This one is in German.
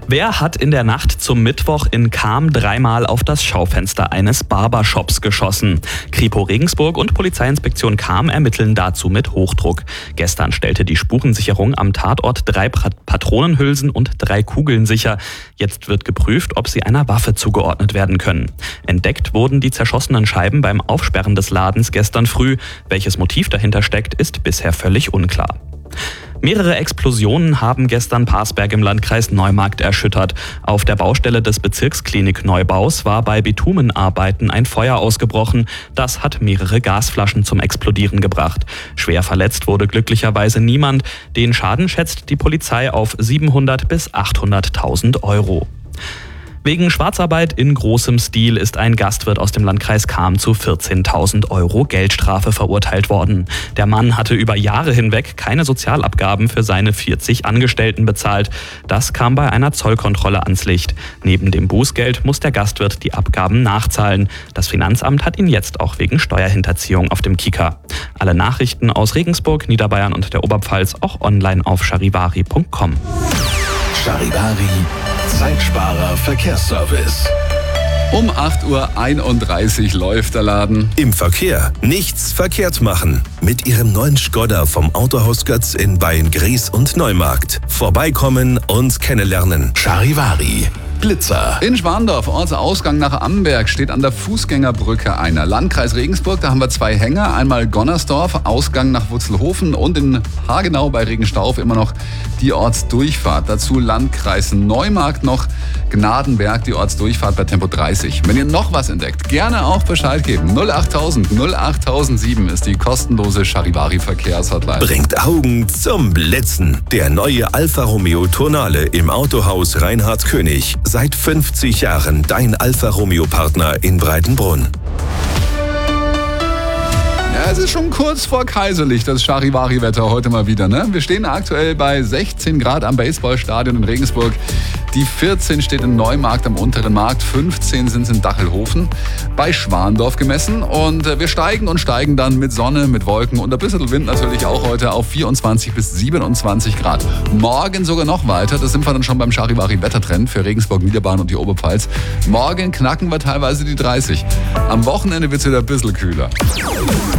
Wer hat in der Nacht zum Mittwoch in Cham dreimal auf das Schaufenster eines Barbershops geschossen? Kripo Regensburg und Polizeiinspektion Cham ermitteln dazu mit Hochdruck. Gestern stellte die Spurensicherung am Tatort 3 Patronenhülsen und 3 Kugeln sicher. Jetzt wird geprüft, ob sie einer Waffe zugeordnet werden können. Entdeckt wurden die zerschossenen Scheiben beim Aufsperren des Ladens gestern früh. Welches Motiv dahinter steckt, ist bisher völlig unklar. Mehrere Explosionen haben gestern Parsberg im Landkreis Neumarkt erschüttert. Auf der Baustelle des Bezirksklinik-Neubaus war bei Bitumenarbeiten ein Feuer ausgebrochen. Das hat mehrere Gasflaschen zum Explodieren gebracht. Schwer verletzt wurde glücklicherweise niemand. Den Schaden schätzt die Polizei auf 700.000 bis 800.000 Euro. Wegen Schwarzarbeit in großem Stil ist ein Gastwirt aus dem Landkreis Cham zu 14.000 Euro Geldstrafe verurteilt worden. Der Mann hatte über Jahre hinweg keine Sozialabgaben für seine 40 Angestellten bezahlt. Das kam bei einer Zollkontrolle ans Licht. Neben dem Bußgeld muss der Gastwirt die Abgaben nachzahlen. Das Finanzamt hat ihn jetzt auch wegen Steuerhinterziehung auf dem Kicker. Alle Nachrichten aus Regensburg, Niederbayern und der Oberpfalz auch online auf charivari.com. Charivari Zeitsparer Verkehrsservice. Um 8.31 Uhr läuft der Laden. Im Verkehr nichts verkehrt machen. Mit Ihrem neuen Skoda vom Autohaus Götz in Beyen-Gries und Neumarkt. Vorbeikommen und kennenlernen. Charivari Blitzer. In Schwandorf, Ortsausgang nach Amberg, steht an der Fußgängerbrücke einer. Landkreis Regensburg, da haben wir 2 Hänger. Einmal Gonnersdorf, Ausgang nach Wutzelhofen und in Hagenau bei Regenstauf immer noch die Ortsdurchfahrt. Dazu Landkreis Neumarkt noch Gnadenberg, die Ortsdurchfahrt bei Tempo 30. Wenn ihr noch was entdeckt, gerne auch Bescheid geben. 08000 08007 ist die kostenlose Charivari-Verkehrshotline. Bringt Augen zum Blitzen. Der neue Alfa Romeo Tonale im Autohaus Reinhard König. Seit 50 Jahren dein Alfa Romeo Partner in Breitenbrunn. Ja, es ist schon kurz vor kaiserlich, das Charivari-Wetter heute mal wieder, ne? Wir stehen aktuell bei 16 Grad am Baseballstadion in Regensburg. Die 14 steht in Neumarkt am Unteren Markt, 15 sind es in Dachelhofen, bei Schwandorf gemessen. Und wir steigen und steigen dann mit Sonne, mit Wolken und ein bisschen Wind natürlich auch heute auf 24 bis 27 Grad. Morgen sogar noch weiter, das sind wir dann schon beim Charivari-Wettertrend für Regensburg, Niederbayern und die Oberpfalz. Morgen knacken wir teilweise die 30. Am Wochenende wird es wieder ein bisschen kühler.